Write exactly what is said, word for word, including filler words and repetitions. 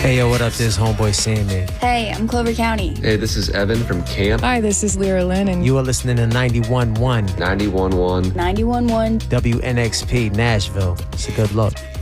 Hey, yo, what up? This is Homeboy Sandman. Hey, I'm Clover County. Hey, this is Evan from Camp. Hi, this is Lyra Lynn, and You are listening to ninety-one point one ninety-one point one ninety-one point one W N X P Nashville. It's a good look.